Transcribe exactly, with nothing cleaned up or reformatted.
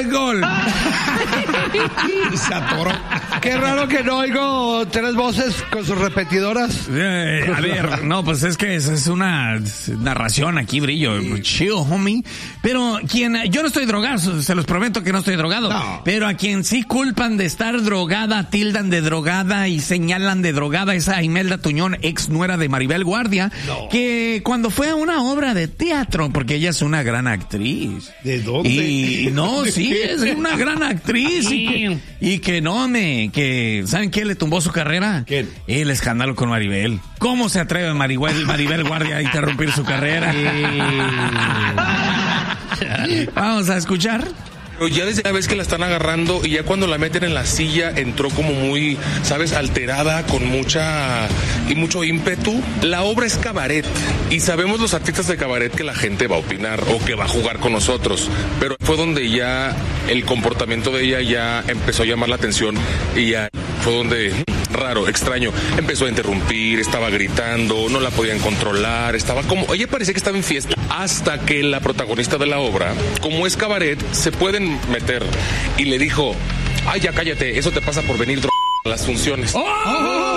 buen gol. Se atoró. Qué raro que no oigo tres voces con sus repetidoras. Eh, a ver, no, pues es que es, es una narración aquí, brillo. Sí. Chill, homie. Pero quien, yo no estoy drogado, se los prometo que no estoy drogado. No. Pero a quien sí culpan de estar drogada, tildan de drogada y señalan de drogada es a Imelda Tuñón, ex nuera de Maribel Guardia, no. que cuando fue a una obra de teatro, porque ella es una gran actriz. ¿De dónde? Y no, sí, es una gran actriz. Y que, y que no me, que, ¿saben qué le tumbó su carrera? ¿Quién? El escándalo con Maribel. ¿Cómo se atreve Maribel, Maribel Guardia a interrumpir su carrera? Vamos a escuchar. Pero ya desde la vez que la están agarrando y ya cuando la meten en la silla entró como muy, ¿sabes? Alterada, con mucha y mucho ímpetu. La obra es cabaret y sabemos los artistas de cabaret que la gente va a opinar o que va a jugar con nosotros, pero fue donde ya el comportamiento de ella ya empezó a llamar la atención y ya fue donde... raro, extraño, empezó a interrumpir, estaba gritando, no la podían controlar, estaba como, ella parecía que estaba en fiesta, hasta que la protagonista de la obra, como es cabaret, se pueden meter, y le dijo, ay, ya cállate, eso te pasa por venir dro- a las funciones. ¡Oh!